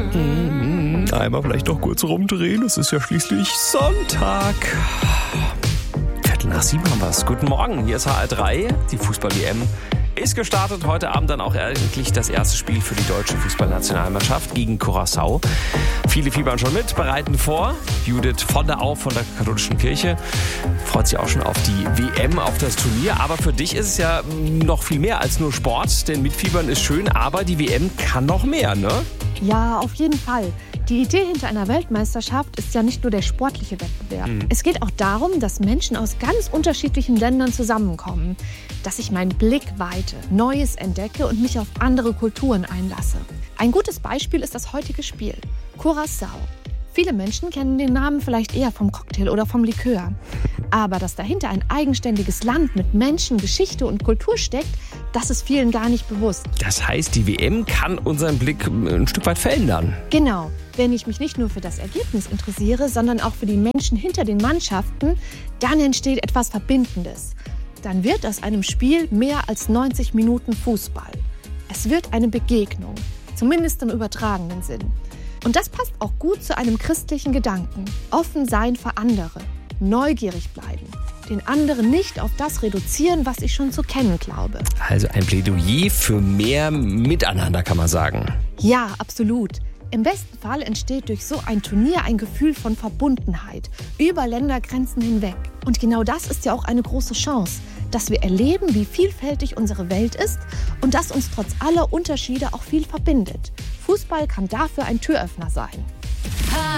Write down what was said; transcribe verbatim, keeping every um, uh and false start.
Einmal vielleicht noch kurz rumdrehen, es ist ja schließlich Sonntag. Viertel nach sieben haben wir's. Guten Morgen, hier ist H R drei, die Fußball-W M ist gestartet. Heute Abend dann auch endlich das erste Spiel für die deutsche Fußballnationalmannschaft gegen Curaçao. Viele fiebern schon mit, bereiten vor. Judith von der Au von der katholischen Kirche freut sich auch schon auf die W M, auf das Turnier. Aber für dich ist es ja noch viel mehr als nur Sport, denn mitfiebern ist schön, aber die W M kann noch mehr, ne? Ja, auf jeden Fall. Die Idee hinter einer Weltmeisterschaft ist ja nicht nur der sportliche Wettbewerb. Mhm. Es geht auch darum, dass Menschen aus ganz unterschiedlichen Ländern zusammenkommen, dass ich meinen Blick weite, Neues entdecke und mich auf andere Kulturen einlasse. Ein gutes Beispiel ist das heutige Spiel, Curaçao. Viele Menschen kennen den Namen vielleicht eher vom Cocktail oder vom Likör. Aber dass dahinter ein eigenständiges Land mit Menschen, Geschichte und Kultur steckt, das ist vielen gar nicht bewusst. Das heißt, die W M kann unseren Blick ein Stück weit verändern. Genau. Wenn ich mich nicht nur für das Ergebnis interessiere, sondern auch für die Menschen hinter den Mannschaften, dann entsteht etwas Verbindendes. Dann wird aus einem Spiel mehr als neunzig Minuten Fußball. Es wird eine Begegnung, zumindest im übertragenen Sinn. Und das passt auch gut zu einem christlichen Gedanken. Offen sein für andere, neugierig bleiben, den anderen nicht auf das reduzieren, was ich schon zu kennen glaube. Also ein Plädoyer für mehr Miteinander, kann man sagen. Ja, absolut. Im besten Fall entsteht durch so ein Turnier ein Gefühl von Verbundenheit, über Ländergrenzen hinweg. Und genau das ist ja auch eine große Chance, dass wir erleben, wie vielfältig unsere Welt ist und dass uns trotz aller Unterschiede auch viel verbindet. Fußball kann dafür ein Türöffner sein.